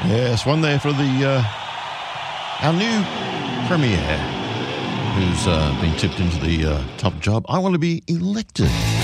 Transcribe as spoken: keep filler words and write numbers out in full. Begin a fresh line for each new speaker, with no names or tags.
Yes, one there for the uh, our new premier, who's uh, been tipped into the uh, top job. I want to be elected